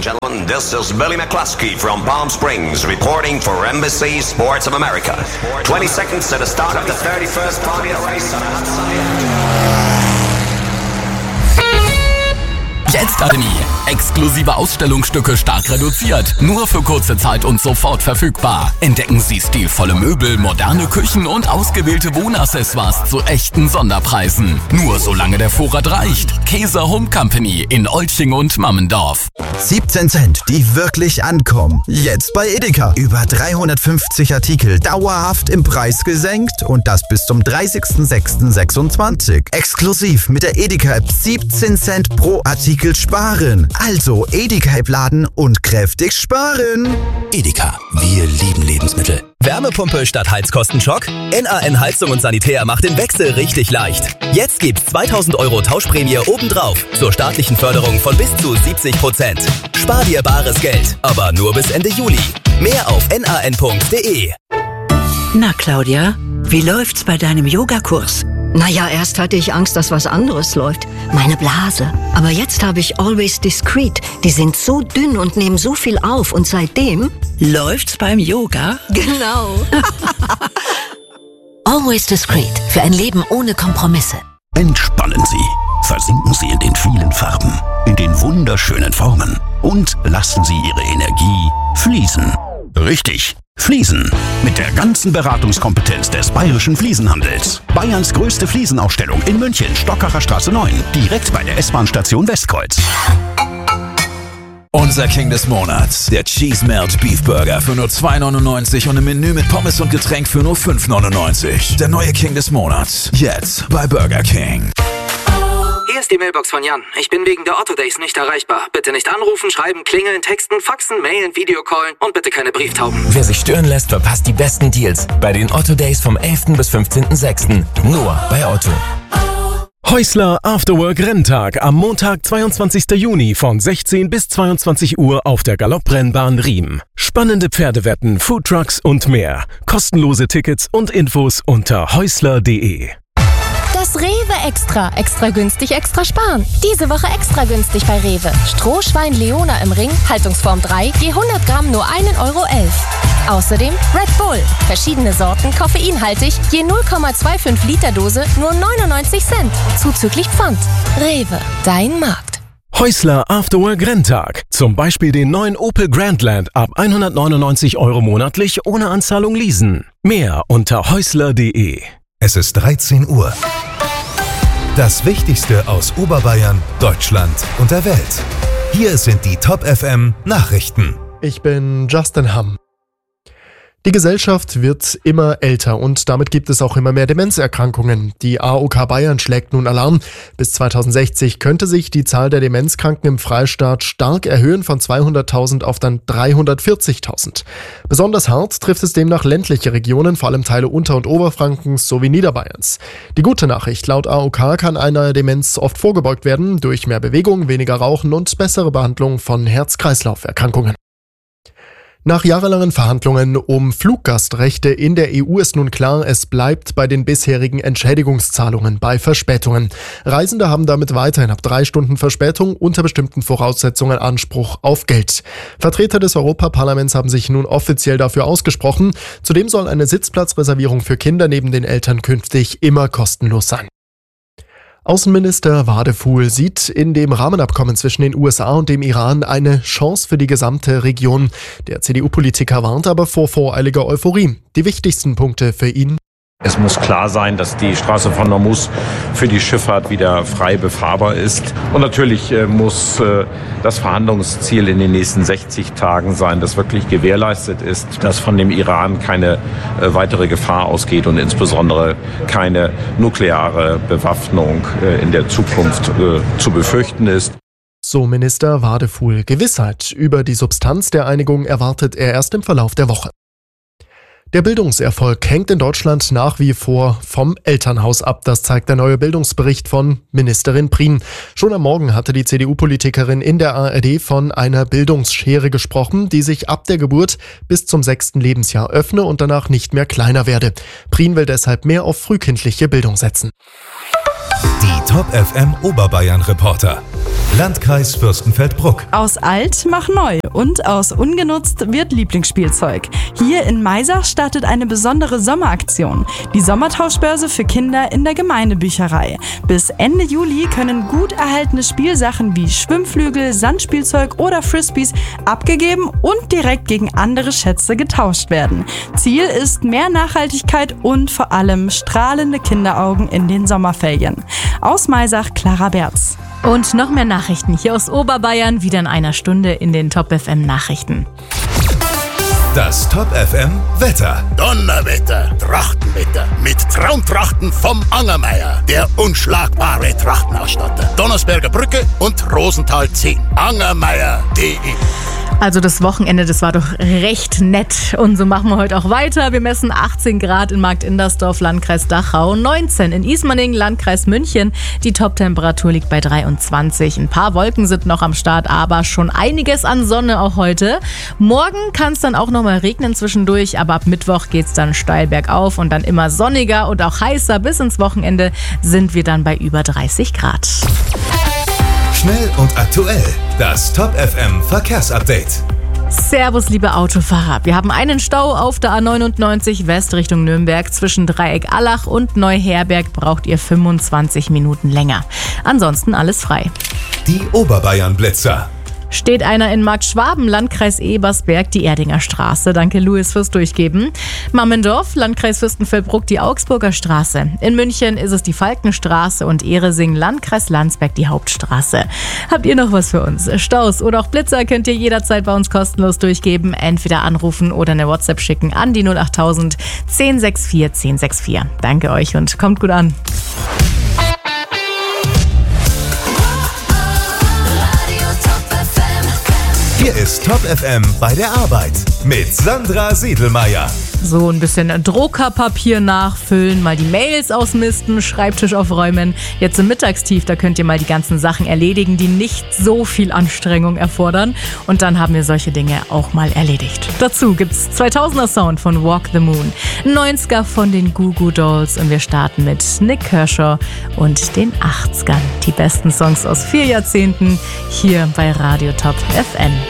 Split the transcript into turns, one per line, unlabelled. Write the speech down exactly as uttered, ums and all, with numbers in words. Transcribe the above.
gentlemen, this is Billy McCluskey from Palm Springs reporting for N B C Sports of America. twenty seconds to the start of the thirty-first Formula race on a hot sunny.
Jetzt Ademi. Exklusive Ausstellungsstücke stark reduziert. Nur für kurze Zeit und sofort verfügbar. Entdecken Sie stilvolle Möbel, moderne Küchen und ausgewählte Wohnaccessoires zu echten Sonderpreisen. Nur solange der Vorrat reicht. Käser Home Company in Olching und Mammendorf.
siebzehn Cent, die wirklich ankommen. Jetzt bei Edeka. Über dreihundertfünfzig Artikel dauerhaft im Preis gesenkt und das bis zum dreißigsten sechsten sechsundzwanzig. Exklusiv mit der Edeka-App siebzehn Cent pro Artikel sparen. Also Edeka-App laden und kräftig sparen.
Edeka, wir lieben Lebensmittel. Wärmepumpe statt Heizkostenschock? N A N Heizung und Sanitär macht den Wechsel richtig leicht. Jetzt gibt's zweitausend Euro Tauschprämie obendrauf zur staatlichen Förderung von bis zu siebzig Prozent. Spar dir bares Geld, aber nur bis Ende Juli. Mehr auf n a n punkt d e.
Na Claudia, wie läuft's bei deinem Yogakurs?
Naja, erst hatte ich Angst, dass was anderes läuft. Meine Blase. Aber jetzt habe ich Always Discreet. Die sind so dünn und nehmen so viel auf. Und seitdem...
Läuft's beim Yoga?
Genau.
Always Discreet. Für ein Leben ohne Kompromisse.
Entspannen Sie. Versinken Sie in den vielen Farben, in den wunderschönen Formen. Und lassen Sie Ihre Energie fließen. Richtig. Fliesen. Mit der ganzen Beratungskompetenz des Bayerischen Fliesenhandels. Bayerns größte Fliesenausstellung in München, Stockacher Straße neun. Direkt bei der S-Bahn-Station Westkreuz.
Unser King des Monats. Der Cheese Melt Beef Burger für nur zwei neunundneunzig und ein Menü mit Pommes und Getränk für nur fünf neunundneunzig. Der neue King des Monats. Jetzt bei Burger King.
Hier ist die Mailbox von Jan. Ich bin wegen der Otto Days nicht erreichbar. Bitte nicht anrufen, schreiben, klingeln, texten, faxen, mailen, Videocallen und bitte keine Brieftauben.
Wer sich stören lässt, verpasst die besten Deals bei den Otto Days vom elften bis fünfzehnten sechsten Nur bei Otto.
Häusler Afterwork Renntag am Montag, zweiundzwanzigsten Juni von sechzehn bis zweiundzwanzig Uhr auf der Galopprennbahn Riem. Spannende Pferdewetten, Foodtrucks und mehr. Kostenlose Tickets und Infos unter häusler punkt de.
Das Rewe Extra. Extra günstig, extra sparen. Diese Woche extra günstig bei Rewe. Strohschwein Leona im Ring, Haltungsform drei, je hundert Gramm nur ein Euro elf. Außerdem Red Bull. Verschiedene Sorten, koffeinhaltig, je null Komma fünfundzwanzig Liter Dose, nur neunundneunzig Cent. Zuzüglich Pfand. Rewe, dein Markt.
Häusler Afterwork Renntag. Zum Beispiel den neuen Opel Grandland ab hundertneunundneunzig Euro monatlich ohne Anzahlung leasen. Mehr unter häusler punkt de.
Es ist dreizehn Uhr. Das Wichtigste aus Oberbayern, Deutschland und der Welt. Hier sind die Top F M Nachrichten.
Ich bin Justin Hamm. Die Gesellschaft wird immer älter und damit gibt es auch immer mehr Demenzerkrankungen. Die A O K Bayern schlägt nun Alarm. Bis zweitausendsechzig könnte sich die Zahl der Demenzkranken im Freistaat stark erhöhen, von zweihunderttausend auf dann dreihundertvierzigtausend. Besonders hart trifft es demnach ländliche Regionen, vor allem Teile Unter- und Oberfrankens sowie Niederbayerns. Die gute Nachricht: Laut A O K kann einer Demenz oft vorgebeugt werden durch mehr Bewegung, weniger Rauchen und bessere Behandlung von Herz-Kreislauf-Erkrankungen. Nach jahrelangen Verhandlungen um Fluggastrechte in der E U ist nun klar, es bleibt bei den bisherigen Entschädigungszahlungen bei Verspätungen. Reisende haben damit weiterhin ab drei Stunden Verspätung unter bestimmten Voraussetzungen Anspruch auf Geld. Vertreter des Europaparlaments haben sich nun offiziell dafür ausgesprochen. Zudem soll eine Sitzplatzreservierung für Kinder neben den Eltern künftig immer kostenlos sein. Außenminister Wadefuhl sieht in dem Rahmenabkommen zwischen den U S A und dem Iran eine Chance für die gesamte Region. Der C D U-Politiker warnt aber vor voreiliger Euphorie. Die wichtigsten Punkte für ihn:
Es muss klar sein, dass die Straße von Hormuz für die Schifffahrt wieder frei befahrbar ist. Und natürlich äh, muss äh, das Verhandlungsziel in den nächsten sechzig Tagen sein, dass wirklich gewährleistet ist, dass von dem Iran keine äh, weitere Gefahr ausgeht und insbesondere keine nukleare Bewaffnung äh, in der Zukunft äh, zu befürchten ist.
So Minister Wadefuhl. Gewissheit über die Substanz der Einigung erwartet er erst im Verlauf der Woche. Der Bildungserfolg hängt in Deutschland nach wie vor vom Elternhaus ab. Das zeigt der neue Bildungsbericht von Ministerin Prien. Schon am Morgen hatte die C D U-Politikerin in der A R D von einer Bildungsschere gesprochen, die sich ab der Geburt bis zum sechsten Lebensjahr öffne und danach nicht mehr kleiner werde. Prien will deshalb mehr auf frühkindliche Bildung setzen.
Die Top F M Oberbayern Reporter. Landkreis Fürstenfeldbruck.
Aus alt mach neu und aus ungenutzt wird Lieblingsspielzeug. Hier in Maisach startet eine besondere Sommeraktion. Die Sommertauschbörse für Kinder in der Gemeindebücherei. Bis Ende Juli können gut erhaltene Spielsachen wie Schwimmflügel, Sandspielzeug oder Frisbees abgegeben und direkt gegen andere Schätze getauscht werden. Ziel ist mehr Nachhaltigkeit und vor allem strahlende Kinderaugen in den Sommerferien. Aus Maisach, Clara Berz.
Und noch mehr Nachrichten hier aus Oberbayern, wieder in einer Stunde in den Top F M Nachrichten.
Das Top F M Wetter.
Donnerwetter, Trachtenwetter mit Traumtrachten vom Angermeier, der unschlagbare Trachtenausstatter. Donnersberger Brücke und Rosenthal zehn. Angermeier punkt de.
Also das Wochenende, das war doch recht nett. Und so machen wir heute auch weiter. Wir messen achtzehn Grad in Markt-Indersdorf, Landkreis Dachau, neunzehn in Ismaning, Landkreis München. Die Toptemperatur liegt bei dreiundzwanzig. Ein paar Wolken sind noch am Start, aber schon einiges an Sonne auch heute. Morgen kann es dann auch noch mal regnen zwischendurch, aber ab Mittwoch geht es dann steil bergauf und dann immer sonniger und auch heißer. Bis ins Wochenende sind wir dann bei über dreißig Grad.
Schnell und aktuell. Das Top F M Verkehrsupdate.
Servus, liebe Autofahrer. Wir haben einen Stau auf der A neunundneunzig West Richtung Nürnberg. Zwischen Dreieck-Allach und Neuherberg braucht ihr fünfundzwanzig Minuten länger. Ansonsten alles frei.
Die Oberbayern-Blitzer.
Steht einer in Marktschwaben, Landkreis Ebersberg, die Erdinger Straße. Danke, Louis, fürs Durchgeben. Mammendorf, Landkreis Fürstenfeldbruck, die Augsburger Straße. In München ist es die Falkenstraße und Ehresing, Landkreis Landsberg, die Hauptstraße. Habt ihr noch was für uns? Staus oder auch Blitzer könnt ihr jederzeit bei uns kostenlos durchgeben. Entweder anrufen oder eine WhatsApp schicken an die null achttausend zehn sechs vier zehn sechs vier. Danke euch und kommt gut an.
Hier ist Top F M bei der Arbeit mit Sandra Siedelmeier.
So ein bisschen Druckerpapier nachfüllen, mal die Mails ausmisten, Schreibtisch aufräumen. Jetzt im Mittagstief, da könnt ihr mal die ganzen Sachen erledigen, die nicht so viel Anstrengung erfordern. Und dann haben wir solche Dinge auch mal erledigt. Dazu gibt's zweitausender Sound von Walk the Moon, neunziger von den Goo Goo Dolls und wir starten mit Nick Kershaw und den achtzigern. Die besten Songs aus vier Jahrzehnten hier bei Radio Top F M.